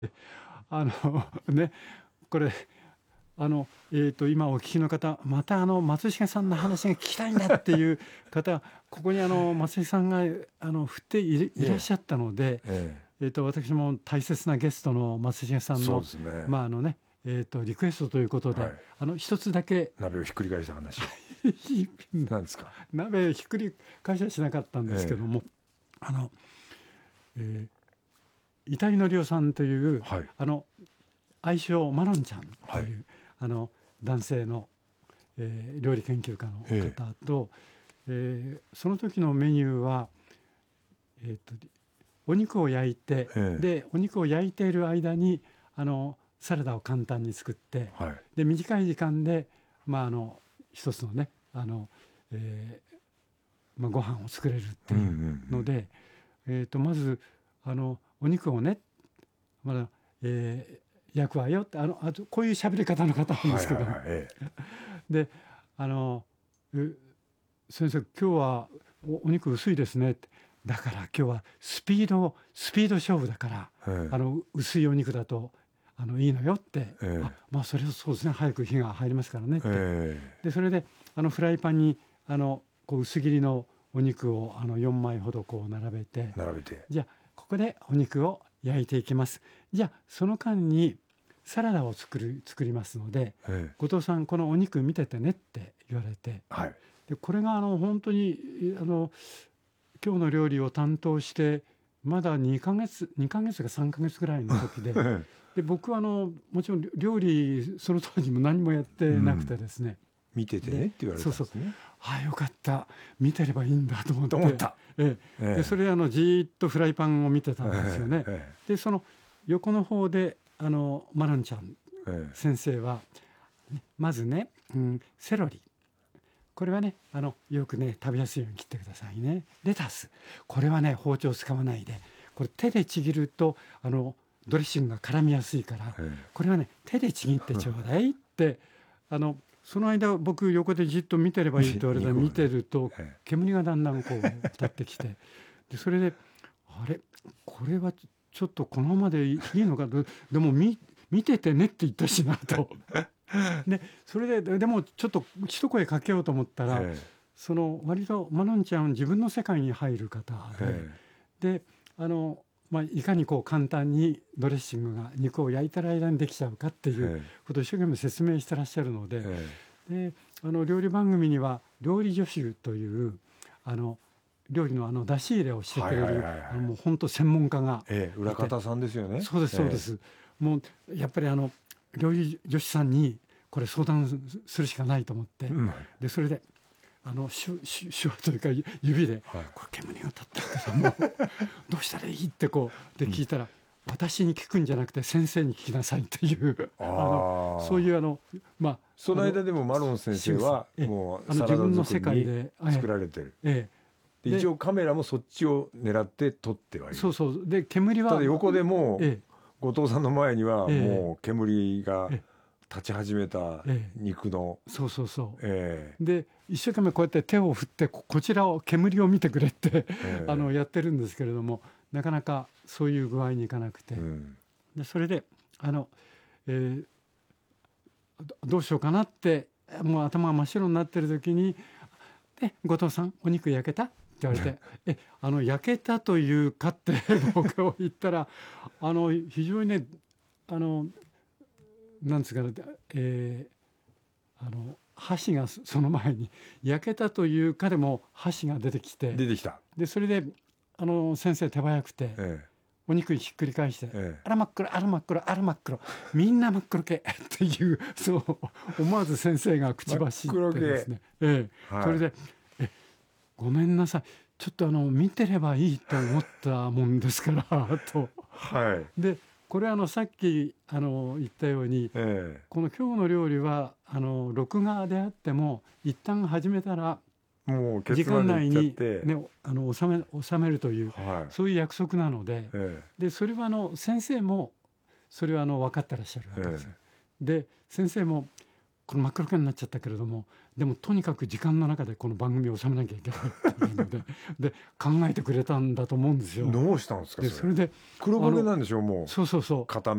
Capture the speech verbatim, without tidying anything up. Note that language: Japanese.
あのね、これあの、えー、と今お聞きの方、またあの松重さんの話が聞きたいんだっていう方、ここにあの松重さんがあの振っていいらっしゃったので、 えええー、と私も大切なゲストの松重さんの、 そうですね、 まああのね、えー、とリクエストということで、 はい、 あの一つだけ鍋をひっくり返した話なんですか。 鍋ひっくり返しはしなかったんですけども、あの、えー遺体のりおさんという、 はいあの愛称マロンちゃんという、 はい、 あの男性の、えー料理研究家の方と、えーその時のメニューは、えー、とお肉を焼いて、 ええでお肉を焼いている間にあのサラダを簡単に作って、 はい、 で短い時間で、まあ、あの一つのねあの、えーまあ、ご飯を作れるっていうので、えー、とまずあのお肉をね、まだ、えー焼くわよって、あのあとこういう喋り方の方なんですけど、 はいはいはい、ええであのえ先生今日は お, お肉薄いですねって、だから今日はスピードスピード勝負だから、 ええあの薄いお肉だとあのいいのよって、 ええあまあそれはそうですね、早く火が入りますからねって、 えでそれであのフライパンにあのこう薄切りのお肉をあのよんまいほどこう並べて、 え並べて、 じゃあここでお肉を焼いていきます。じゃあその間にサラダを作る作りますので、 ええ後藤さんこのお肉見ててねって言われて、 はい、 でこれがあの本当にあの今日の料理を担当してまだにかげつにかげつかさんかげつぐらいの時でで僕はあのもちろん料理その当時も何もやってなくてですね、 見ててねって言われたんですね。 そうそう、ああよかった、見てればいいんだと思って、 と思った、 ええええでそれであのじーっとフライパンを見てたんですよね。 えでその横の方であのマロンちゃんえええ先生は、ねまずね、うん、セロリ、これはねあのよくね食べやすいように切ってくださいね。レタス、これはね包丁使わないで、これ手でちぎるとあのドレッシングが絡みやすいから、 えこれはね手でちぎってちょうだいってあのその間僕横でじっと見てればいいと言われたら、 肉をね見てるとえ煙がだんだんこう立ってきて、でそれであれこれはちょっとこのままでいいのかと、でも見見ててねって言ったしなとでそれででもちょっと一声かけようと思ったら、 えその割とマノンちゃんは自分の世界に入る方で、 えであの、まあ、いかにこう簡単にドレッシングが肉を焼いてる間にできちゃうかっていうえことを一生懸命説明してらっしゃるので、 えであの料理番組には料理助手というあの料理のあの出し入れをしてくれる、 はいはいはいはいあのもう本当専門家が、 ええ裏方さんですよね。 そうですそうでえす、もうやっぱりあの料理助手さんにこれ相談するしかないと思って、 えうんでそれであの手手手話というか指で、 はいこれ煙が立ってるけどもどうしたらいいってこうで聞いたら、私に聞くんじゃなくて先生に聞きなさいっていうあのああそういうあのまあその間あでもマロン先生はええもうあのサラダ自分の世作りに界で作られてる。 ええでで一応カメラもそっちを狙って撮ってはいる。 そうそうで煙はただ横でもうええ後藤さんの前にはええもう煙がええ立ち始めたええ肉の、 そうそうそう、 えで一生懸命こうやって手を振ってここちらを煙を見てくれってえええあのやってるんですけれども、なかなかそういう具合にいかなくて、 うんでそれであの、えーどどうしようかなってもう頭が真っ白になってる時に「で後藤さんお肉焼けた?」って言われて「えあの焼けたというか」って僕を言ったらあの非常にねあのなんですかね、えーあの箸がその前に焼けたというかでも箸が出てきて、 出てきた。 でそれであの先生手早くてえお肉ひっくり返してええあら真っ黒あら真っ黒あら真っ黒みんな真っ黒系っていうそう思わず先生が口走ってですね、ええはいそれでえごめんなさいちょっとあの見てればいいと思ったもんですからとえはいでこれあのさっきあの言ったようにええこの今日の料理はあの録画であっても一旦始めたらもうケ時ツまで間内に、 行っちゃって、 ね、あの収め収めるというはいそういう約束なので、 えでそれはあの先生もそれはあの分かってらっしゃるわえけです。 えで先生もこの真っ黒けになっちゃったけれどもでもとにかく時間の中でこの番組を収めなきゃいけないっていうのでで考えてくれたんだと思うんですえよ。 どうしたんですかそれ。 でそれで黒焦げなんでしょうもうそうそうそう片